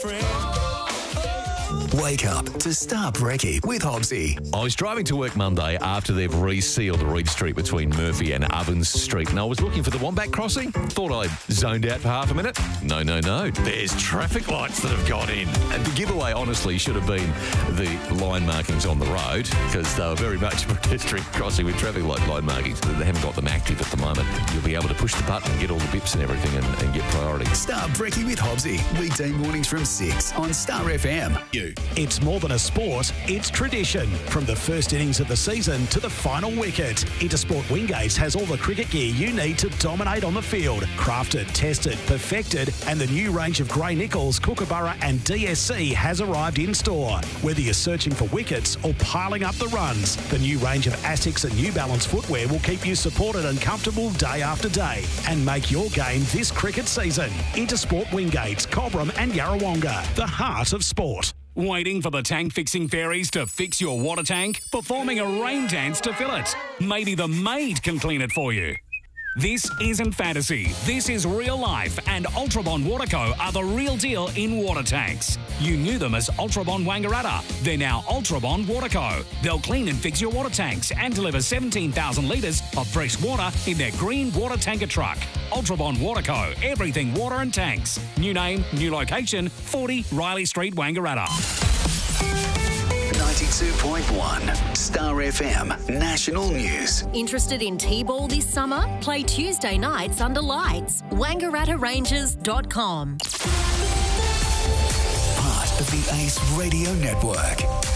friend. Wake up to Star Brekkie with Hobbsy. I was driving to work Monday after they've resealed Reed Street between Murphy and Ovens Street, and I was looking for the Wombat crossing. Thought I'd zoned out for half a minute. No. There's traffic lights that have gone in. And the giveaway, honestly, should have been the line markings on the road, because they were very much a pedestrian crossing with traffic light line markings. They haven't got them active at the moment. You'll be able to push the button and get all the bips and everything and get priority. Star Brekkie with Hobbsy. Weekday mornings from 6 on Star FM. It's more than a sport, it's tradition. From the first innings of the season to the final wicket, Intersport Wingates has all the cricket gear you need to dominate on the field. Crafted, tested, perfected, and the new range of Grey Nichols, Kookaburra and DSC has arrived in store. Whether you're searching for wickets or piling up the runs, the new range of Asics and New Balance footwear will keep you supported and comfortable day after day and make your game this cricket season. Intersport Wingates, Cobram and Yarrawonga, the heart of sport. Waiting for the tank fixing fairies to fix your water tank? Performing a rain dance to fill it? Maybe the maid can clean it for you. This isn't fantasy. This is real life, and Ultrabond Waterco are the real deal in water tanks. You knew them as Ultrabond Wangaratta. They're now Ultrabond Waterco. They'll clean and fix your water tanks and deliver 17,000 litres of fresh water in their green water tanker truck. Ultrabond Waterco. Everything water and tanks. New name, new location, 40 Riley Street, Wangaratta. 92.1 Star FM National News. Interested in T-ball this summer? Play Tuesday nights under lights. WangarattaRangers.com. Part of the Ace Radio Network.